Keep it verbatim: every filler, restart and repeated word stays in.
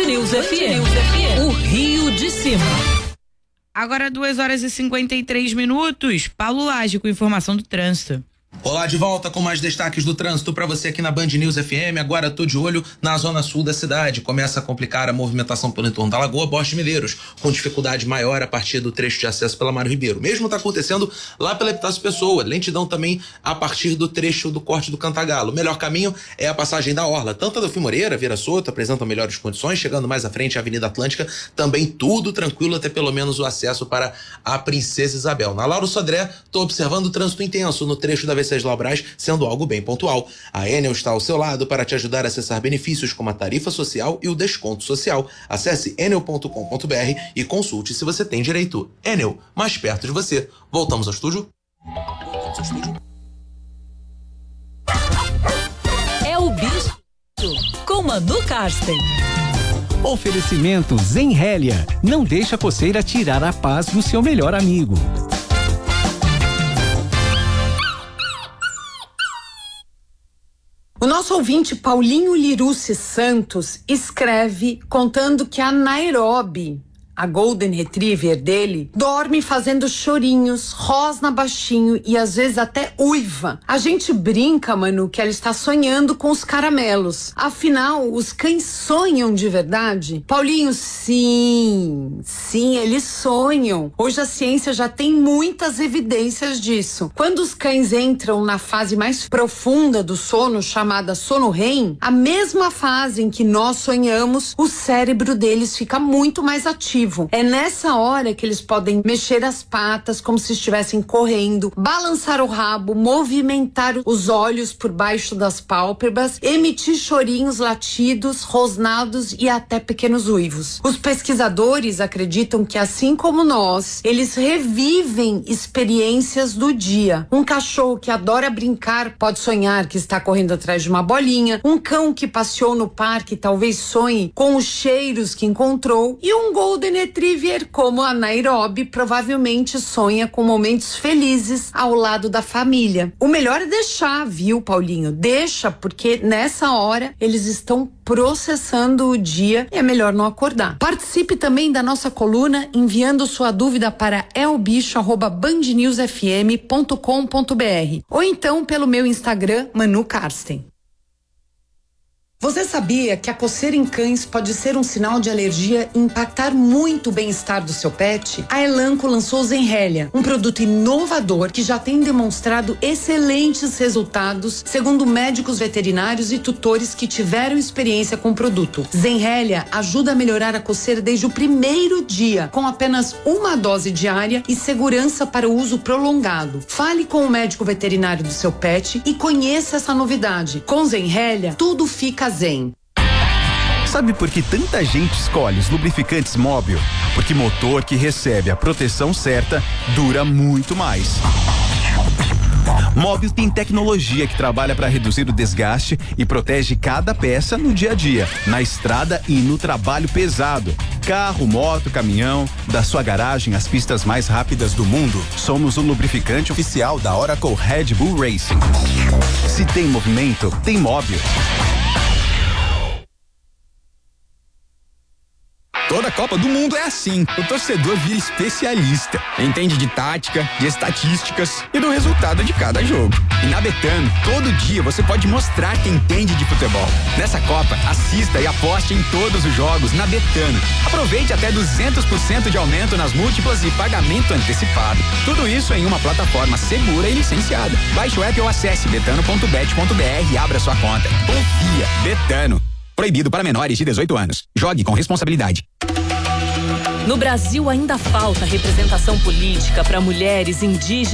News F M, o Rio de Cima. Agora duas horas e cinquenta e três minutos. Paulo Lage com informação do trânsito. Olá, de volta com mais destaques do trânsito para você aqui na Band News F M. Agora tô de olho na zona sul da cidade. Começa a complicar a movimentação pelo entorno da Lagoa Borges de Medeiros, com dificuldade maior a partir do trecho de acesso pela Mário Ribeiro. Mesmo tá acontecendo lá pela Epitácio Pessoa, lentidão também a partir do trecho do corte do Cantagalo. O melhor caminho é a passagem da Orla, tanto a do Fim Moreira, Vieira Soto, apresentam melhores condições. Chegando mais à frente a Avenida Atlântica, também tudo tranquilo, até pelo menos o acesso para a Princesa Isabel. Na Lauro Sodré, tô observando o trânsito intenso no trecho da Venceslau Braz, sendo algo bem pontual. A Enel está ao seu lado para te ajudar a acessar benefícios como a tarifa social e o desconto social. Acesse enel ponto com ponto b r e consulte se você tem direito. Enel, mais perto de você. Voltamos ao estúdio? Voltamos ao estúdio? É o bicho com Manu Karsten. Oferecimento Zenrélia. Não deixa a coceira tirar a paz do seu melhor amigo. O nosso ouvinte Paulinho Lirucci Santos escreve contando que a Nairobi, a Golden Retriever dele, dorme fazendo chorinhos, rosna baixinho e às vezes até uiva. A gente brinca, Manu, que ela está sonhando com os caramelos. Afinal, os cães sonham de verdade? Paulinho, sim, sim, eles sonham. Hoje a ciência já tem muitas evidências disso. Quando os cães entram na fase mais profunda do sono, chamada sono R E M, a mesma fase em que nós sonhamos, o cérebro deles fica muito mais ativo. É nessa hora que eles podem mexer as patas como se estivessem correndo, balançar o rabo, movimentar os olhos por baixo das pálpebras, emitir chorinhos, latidos, rosnados e até pequenos uivos. Os pesquisadores acreditam que, assim como nós, eles revivem experiências do dia. Um cachorro que adora brincar pode sonhar que está correndo atrás de uma bolinha, um cão que passeou no parque talvez sonhe com os cheiros que encontrou, e um Golden Retriever como a Nairobi provavelmente sonha com momentos felizes ao lado da família. O melhor é deixar, viu, Paulinho? Deixa, porque nessa hora eles estão processando o dia e é melhor não acordar. Participe também da nossa coluna enviando sua dúvida para elbicho arroba band news f m ponto com ponto b r ou então pelo meu Instagram, Manu Karsten. Você sabia que a coceira em cães pode ser um sinal de alergia e impactar muito o bem-estar do seu pet? A Elanco lançou o Zenrélia, um produto inovador que já tem demonstrado excelentes resultados, segundo médicos veterinários e tutores que tiveram experiência com o produto. Zenrélia ajuda a melhorar a coceira desde o primeiro dia, com apenas uma dose diária e segurança para o uso prolongado. Fale com o médico veterinário do seu pet e conheça essa novidade. Com Zenrélia, tudo fica zen. Sabe por que tanta gente escolhe os lubrificantes Móbil? Porque motor que recebe a proteção certa dura muito mais. Móbil tem tecnologia que trabalha para reduzir o desgaste e protege cada peça no dia a dia, na estrada e no trabalho pesado. Carro, moto, caminhão, da sua garagem às pistas mais rápidas do mundo. Somos o lubrificante oficial da Oracle Red Bull Racing. Se tem movimento, tem Móbil. Toda a Copa do Mundo é assim. O torcedor vira especialista. Entende de tática, de estatísticas e do resultado de cada jogo. E na Betano, todo dia você pode mostrar que entende de futebol. Nessa Copa, assista e aposte em todos os jogos na Betano. Aproveite até duzentos por cento de aumento nas múltiplas e pagamento antecipado. Tudo isso em uma plataforma segura e licenciada. Baixe o app ou acesse betano ponto bet ponto b r e abra sua conta. Confia. Betano. Proibido para menores de dezoito anos. Jogue com responsabilidade. No Brasil ainda falta representação política para mulheres indígenas